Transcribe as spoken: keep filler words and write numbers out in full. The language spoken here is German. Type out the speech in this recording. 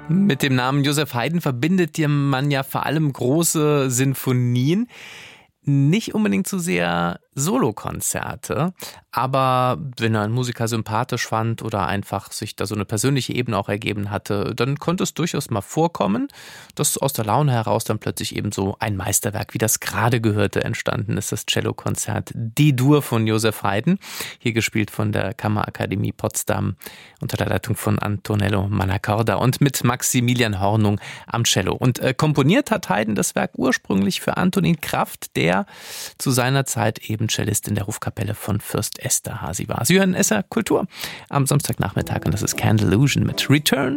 Mit dem Namen Joseph Haydn verbindet man ja vor allem große Sinfonien. Nicht unbedingt so sehr Solokonzerte, aber wenn er einen Musiker sympathisch fand oder einfach sich da so eine persönliche Ebene auch ergeben hatte, dann konnte es durchaus mal vorkommen, dass aus der Laune heraus dann plötzlich eben so ein Meisterwerk wie das gerade gehörte entstanden ist, das Cellokonzert D-Dur von Joseph Haydn, hier gespielt von der Kammerakademie Potsdam unter der Leitung von Antonello Manacorda und mit Maximilian Hornung am Cello. Und äh, komponiert hat Haydn das Werk ursprünglich für Antonin Kraft, der zu seiner Zeit eben Cellist in der Hofkapelle von Fürst Esterházy war. Sie hören S R Kultur am Samstagnachmittag und das ist Candelusion mit Return